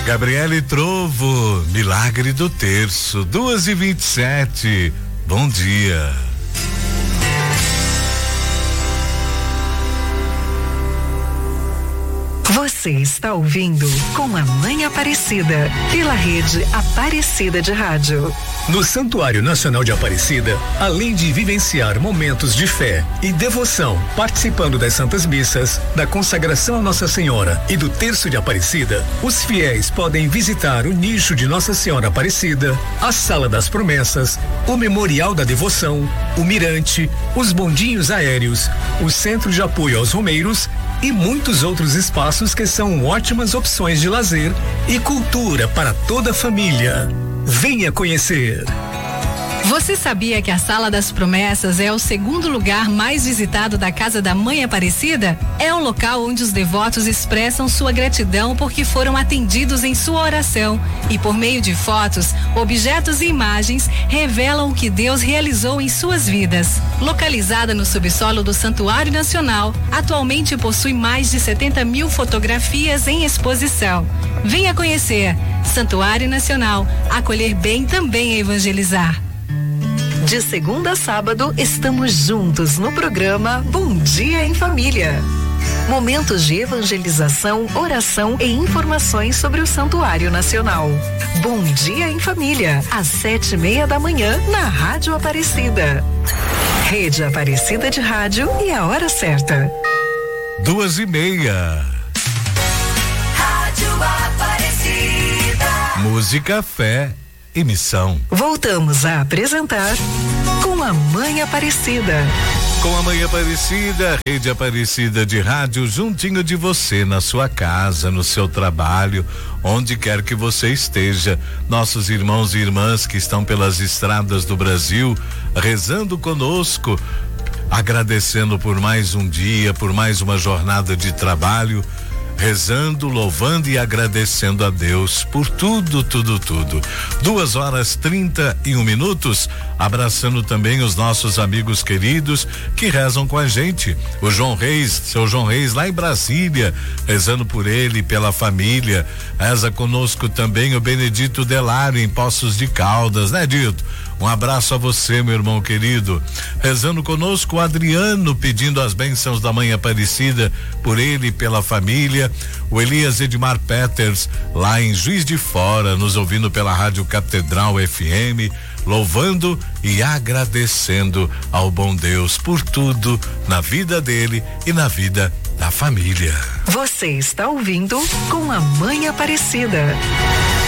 Gabriele Trovo, Milagre do Terço, 2h27. Bom dia. Você está ouvindo Com a Mãe Aparecida, pela rede Aparecida de Rádio. No Santuário Nacional de Aparecida, além de vivenciar momentos de fé e devoção, participando das Santas Missas, da consagração a Nossa Senhora e do Terço de Aparecida, os fiéis podem visitar o nicho de Nossa Senhora Aparecida, a Sala das Promessas, o Memorial da Devoção, o Mirante, os bondinhos aéreos, o Centro de Apoio aos Romeiros e muitos outros espaços que são ótimas opções de lazer e cultura para toda a família. Venha conhecer. Você sabia que a Sala das Promessas é o segundo lugar mais visitado da Casa da Mãe Aparecida? É o local onde os devotos expressam sua gratidão porque foram atendidos em sua oração e, por meio de fotos, objetos e imagens, revelam o que Deus realizou em suas vidas. Localizada no subsolo do Santuário Nacional, atualmente possui mais de 70 mil fotografias em exposição. Venha conhecer. Santuário Nacional, acolher bem também é evangelizar. De segunda a sábado, estamos juntos no programa Bom Dia em Família. Momentos de evangelização, oração e informações sobre o Santuário Nacional. Bom Dia em Família, às 7:30 da manhã, na Rádio Aparecida. Rede Aparecida de Rádio e a hora certa. 2:30. Rádio Aparecida. Música, fé e missão. Voltamos a apresentar Com a Mãe Aparecida. Com a Mãe Aparecida, Rede Aparecida de Rádio, juntinho de você, na sua casa, no seu trabalho, onde quer que você esteja. Nossos irmãos e irmãs que estão pelas estradas do Brasil, rezando conosco, agradecendo por mais um dia, por mais uma jornada de trabalho, rezando, louvando e agradecendo a Deus por tudo. 2h31, abraçando também os nossos amigos queridos que rezam com a gente. O João Reis, seu João Reis lá em Brasília, rezando por ele e pela família. Reza conosco também o Benedito Delário em Poços de Caldas, né, Dito? Um abraço a você, meu irmão querido. Rezando conosco o Adriano, pedindo as bênçãos da Mãe Aparecida por ele e pela família. O Elias Edmar Peters, lá em Juiz de Fora, nos ouvindo pela Rádio Catedral FM, louvando e agradecendo ao bom Deus por tudo na vida dele e na vida da família. Você está ouvindo Com a Mãe Aparecida.